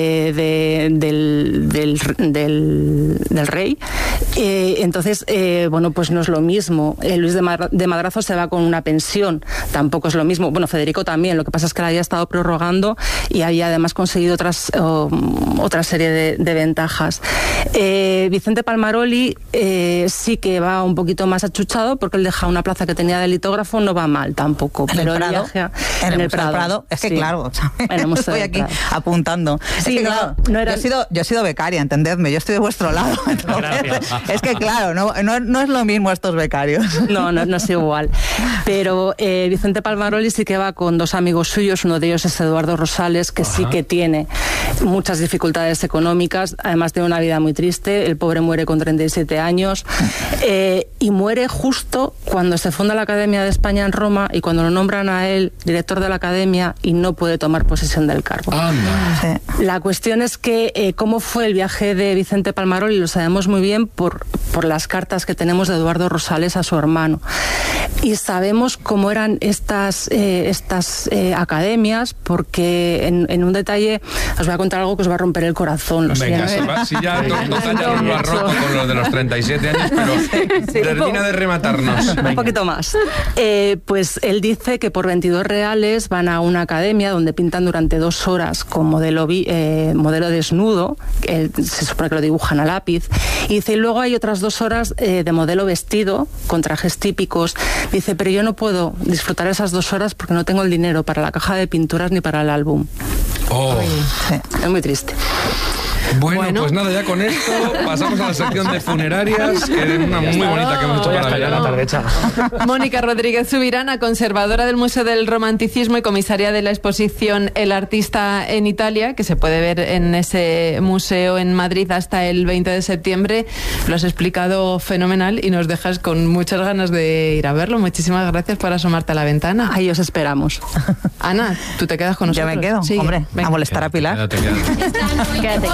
del rey. Entonces, bueno, pues no es lo mismo. Luis de Madrazo se va con una pensión, tampoco es lo mismo. Bueno, Federico también, lo que pasa es que la había estado prorrogando y había además conseguido otra serie de ventajas. Vicente Palmaroli sí que va un poquito más achuchado porque él deja una plaza que tenía de litógrafo, no va mal tampoco. Pero en el Prado. Es que sí, claro, estoy aquí apuntando. Sí, es que, claro, no era... yo he sido becaria, entendedme, yo estoy de vuestro lado. Entonces, es que claro, no es lo mismo estos becarios. No es igual. Pero Vicente Palmaroli sí que va con dos amigos suyos, uno de ellos es Eduardo Rosales, que sí que tiene muchas dificultades económicas, además tiene una vida muy triste, el pobre muere con 37 años y muere justo cuando se funda la Academia de España en Roma y cuando lo nombran a él director de la Academia y no puede tomar posesión del cargo. Sí. La cuestión es que cómo fue el viaje de Vicente Palmaroli lo sabemos muy bien por las cartas que tenemos de Eduardo Rosales a su hermano. Y sabemos cómo eran estas academias, porque en un detalle os voy a contar algo que os va a romper el corazón. Venga, si ya nos lo ha roto con los de los 37 años, pero termina de rematarnos. Un poquito más. Pues él dice que por 22 reales van a una academia donde pintan durante 2 horas con modelo desnudo, se supone que lo dibujan a lápiz, y dice, y luego hay otras 2 horas de modelo vestido, con trajes típicos. Dice, pero yo no puedo disfrutar esas 2 horas porque no tengo el dinero para la caja de pinturas ni para el álbum. Sí, es muy triste. Bueno, pues nada, ya con esto pasamos a la sección de funerarias, que es una muy bonita que hemos hecho para la tarde. Mónica Rodríguez Subirana, conservadora del Museo del Romanticismo y comisaria de la exposición El Artista en Italia, que se puede ver en ese museo en Madrid hasta el 20 de septiembre. Lo has explicado fenomenal y nos dejas con muchas ganas de ir a verlo. Muchísimas gracias por asomarte a la ventana. Ahí os esperamos. Ana, ¿tú te quedas con nosotros? Yo me quedo, hombre, a molestar a Pilar. Quédate.